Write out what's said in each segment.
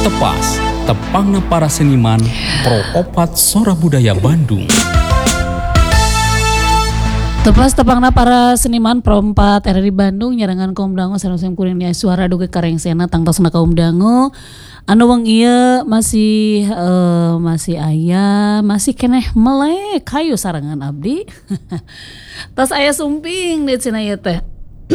Tepas, tepangna para seniman pro opat sora budaya Bandung. Tepas tepangna para seniman perompat RRI Bandung nyarangan kaum dangu sareng kuring nia suara duge karengsena tangtosna kaum dangu anu weng ieu masih aya masih keneh melek hayu sarangan abdi. Tas aya sumping di cenah ieu teh.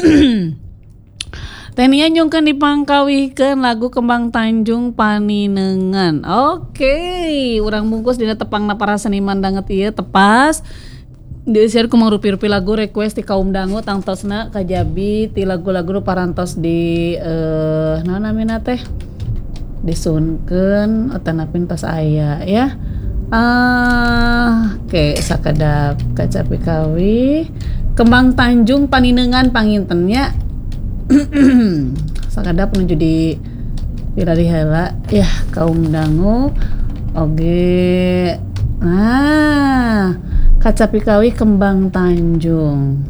Tenia nyungkeun dipangkawihkeun lagu Kembang Tanjung Paninengan. Oke, urang bungkus dina tepangna para seniman danget ieu tepas. Dieuseur ku mangrupi-rupi lagu request ti kaum dangu tangtosna kajabi ti lagu-lagu nu parantos di naon namina teh disunkeun tanapin tos aya ya. Oke sakedap kacapi kawi Kembang Tanjung Paninengan pangintennya. Sakedap nuju di pirari heula ya kaum dangu oge. Kacapi kawi Kembang Tanjung.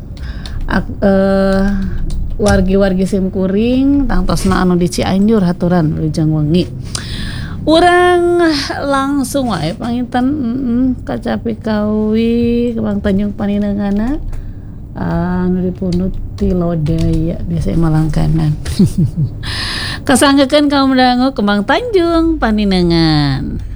Wargi-wargi simkuring tangtosna anu di Cianjur haturan wilujeng wengi. Urang langsung wae panginten kacapi kawi Kembang Tanjung Paninenganna anu dipunut ti Lodaya biasa malangkanan. Kasanggekeun kaum dangu Kembang Tanjung Paninengan.